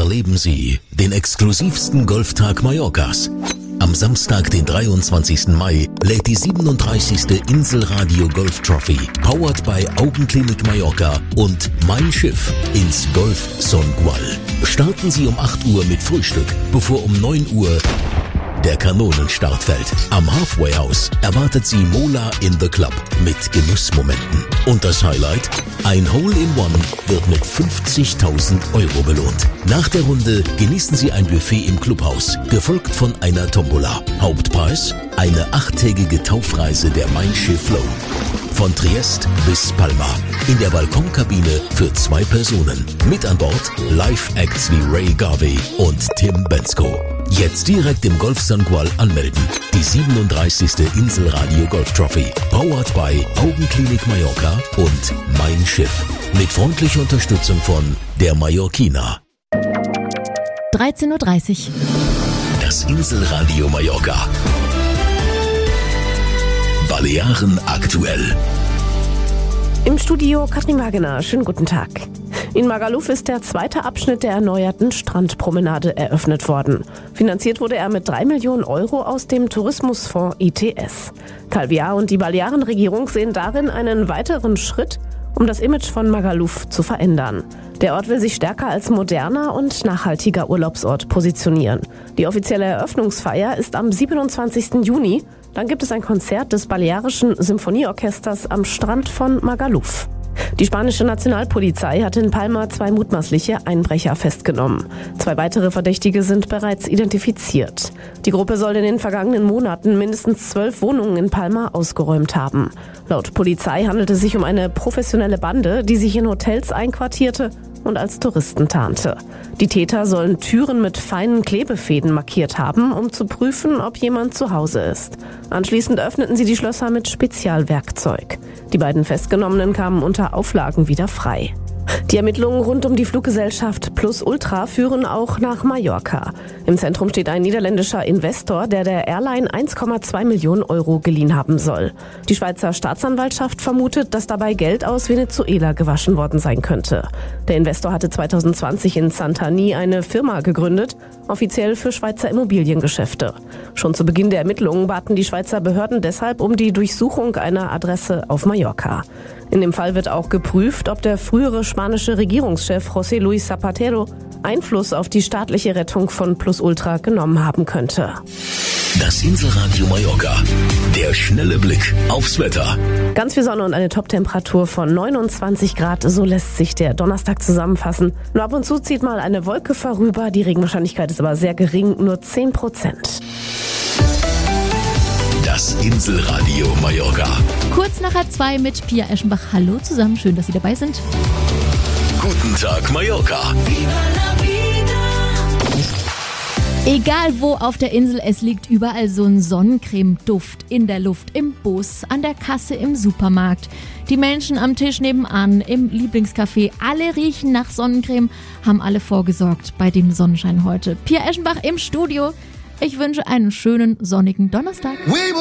Erleben Sie den exklusivsten Golftag Mallorcas. Am Samstag, den 23. Mai, lädt die 37. Inselradio Golf Trophy, powered by Augenklinik Mallorca und Mein Schiff ins Golf Son Gual. Starten Sie um 8 Uhr mit Frühstück, bevor um 9 Uhr der Kanonenstart fällt. Am Halfway House erwartet Sie Mola in the Club mit Genussmomenten. Und das Highlight? Ein Hole-in-One wird mit 50.000 Euro belohnt. Nach der Runde genießen Sie ein Buffet im Clubhaus, gefolgt von einer Tombola. Hauptpreis? Eine 8-tägige Taufreise der Mein Schiff Flow. Von Triest bis Palma. In der Balkonkabine für 2 Personen. Mit an Bord Live-Acts wie Ray Garvey und Tim Bensko. Jetzt direkt im Golf Son Gual anmelden. Die 37. Inselradio Golf Trophy. Powered by Augenklinik Mallorca und Mein Schiff. Mit freundlicher Unterstützung von der Mallorquina. 13.30 Uhr. Das Inselradio Mallorca. Balearen aktuell. Im Studio Katrin Wagener. Schönen guten Tag. In Magaluf ist der zweite Abschnitt der erneuerten Strandpromenade eröffnet worden. Finanziert wurde er mit 3 Millionen Euro aus dem Tourismusfonds ITS. Calvià und die Balearenregierung sehen darin einen weiteren Schritt, um das Image von Magaluf zu verändern. Der Ort will sich stärker als moderner und nachhaltiger Urlaubsort positionieren. Die offizielle Eröffnungsfeier ist am 27. Juni. Dann gibt es ein Konzert des Balearischen Symphonieorchesters am Strand von Magaluf. Die spanische Nationalpolizei hat in Palma 2 mutmaßliche Einbrecher festgenommen. 2 weitere Verdächtige sind bereits identifiziert. Die Gruppe soll in den vergangenen Monaten mindestens 12 Wohnungen in Palma ausgeräumt haben. Laut Polizei handelt es sich um eine professionelle Bande, die sich in Hotels einquartierte und als Touristen tarnte. Die Täter sollen Türen mit feinen Klebefäden markiert haben, um zu prüfen, ob jemand zu Hause ist. Anschließend öffneten sie die Schlösser mit Spezialwerkzeug. Die beiden Festgenommenen kamen unter Auflagen wieder frei. Die Ermittlungen rund um die Fluggesellschaft Plus Ultra führen auch nach Mallorca. Im Zentrum steht ein niederländischer Investor, der Airline 1,2 Millionen Euro geliehen haben soll. Die Schweizer Staatsanwaltschaft vermutet, dass dabei Geld aus Venezuela gewaschen worden sein könnte. Der Investor hatte 2020 in Santani eine Firma gegründet, offiziell für Schweizer Immobiliengeschäfte. Schon zu Beginn der Ermittlungen baten die Schweizer Behörden deshalb um die Durchsuchung einer Adresse auf Mallorca. In dem Fall wird auch geprüft, ob der frühere spanische Regierungschef José Luis Zapatero Einfluss auf die staatliche Rettung von Plus Ultra genommen haben könnte. Das Inselradio Mallorca. Der schnelle Blick aufs Wetter. Ganz viel Sonne und eine Toptemperatur von 29 Grad. So lässt sich der Donnerstag zusammenfassen. Nur ab und zu zieht mal eine Wolke vorüber. Die Regenwahrscheinlichkeit ist aber sehr gering, nur 10%. Das Inselradio Mallorca. Kurz nach 2 mit Pia Eschenbach. Hallo zusammen, schön, dass Sie dabei sind. Guten Tag Mallorca. Egal wo auf der Insel, es liegt überall so ein Sonnencreme-Duft in der Luft, im Bus, an der Kasse, im Supermarkt. Die Menschen am Tisch nebenan, im Lieblingscafé, alle riechen nach Sonnencreme, haben alle vorgesorgt bei dem Sonnenschein heute. Pia Eschenbach im Studio. Ich wünsche einen schönen sonnigen Donnerstag.